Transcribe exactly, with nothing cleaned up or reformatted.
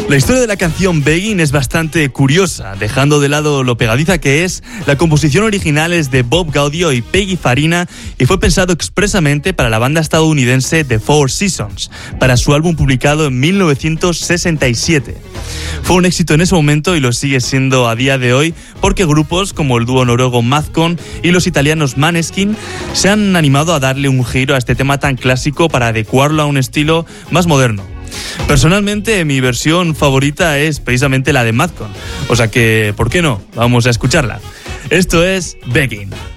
La historia de la canción Begging es bastante curiosa, dejando de lado lo pegadiza que es. La composición original es de Bob Gaudio y Peggy Farina y fue pensado expresamente para la banda estadounidense The Four Seasons, para su álbum publicado en mil novecientos sesenta y siete. Fue un éxito en ese momento y lo sigue siendo a día de hoy porque grupos como el dúo noruego Madcon y los italianos Maneskin se han animado a darle un giro a este tema tan clásico para adecuarlo a un estilo más moderno. Personalmente, mi versión favorita es precisamente la de Madcon, o sea que, ¿por qué no? Vamos a escucharla. Esto es Begging.